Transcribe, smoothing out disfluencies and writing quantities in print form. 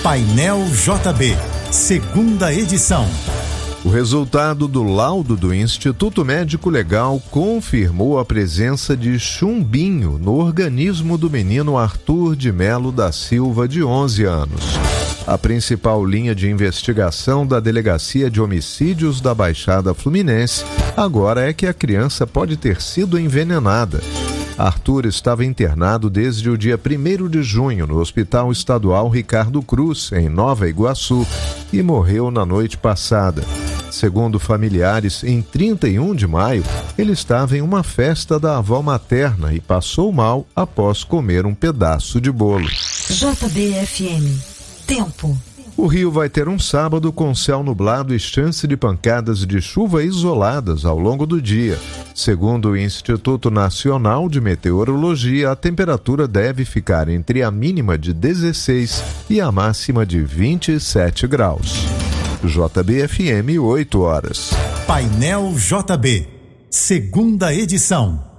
Painel JB, segunda edição. O resultado do laudo do Instituto Médico Legal confirmou a presença de chumbinho no organismo do menino Arthur de Melo da Silva, de 11 anos. A principal linha de investigação da Delegacia de Homicídios da Baixada Fluminense agora é que a criança pode ter sido envenenada. Arthur estava internado desde o dia 1º de junho no Hospital Estadual Ricardo Cruz, em Nova Iguaçu, e morreu na noite passada. Segundo familiares, em 31 de maio, ele estava em uma festa da avó materna e passou mal após comer um pedaço de bolo. JBFM. Tempo. O Rio vai ter um sábado com céu nublado e chance de pancadas de chuva isoladas ao longo do dia. Segundo o Instituto Nacional de Meteorologia, a temperatura deve ficar entre a mínima de 16 e a máxima de 27 graus. JBFM, 8 horas. Painel JB, segunda edição.